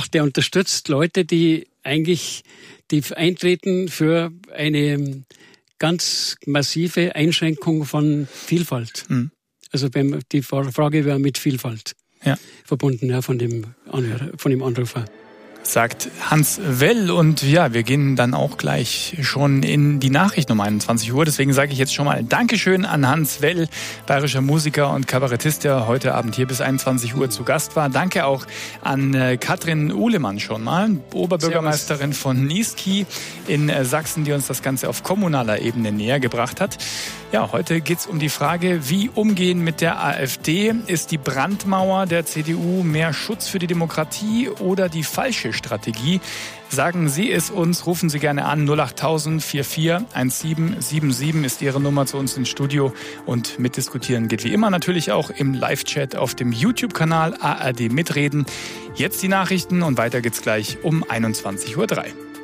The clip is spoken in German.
der unterstützt Leute, die eintreten für eine ganz massive Einschränkung von Vielfalt. Mhm. Also die Frage wäre mit Vielfalt verbunden, ja, von dem Anrufer. Sagt Hans Well. Und ja, wir gehen dann auch gleich schon in die Nachrichten um 21 Uhr. Deswegen sage ich jetzt schon mal Dankeschön an Hans Well, bayerischer Musiker und Kabarettist, der heute Abend hier bis 21 Uhr zu Gast war. Danke auch an Katrin Uhlemann schon mal, Oberbürgermeisterin von Niesky in Sachsen, die uns das Ganze auf kommunaler Ebene näher gebracht hat. Ja, heute geht's um die Frage, wie umgehen mit der AfD? Ist die Brandmauer der CDU mehr Schutz für die Demokratie oder die falsche Strategie? Sagen Sie es uns, rufen Sie gerne an. 08000 44 1777 ist Ihre Nummer zu uns ins Studio. Und mitdiskutieren geht wie immer natürlich auch im Live-Chat auf dem YouTube-Kanal ARD Mitreden. Jetzt die Nachrichten und weiter geht's gleich um 21:03 Uhr.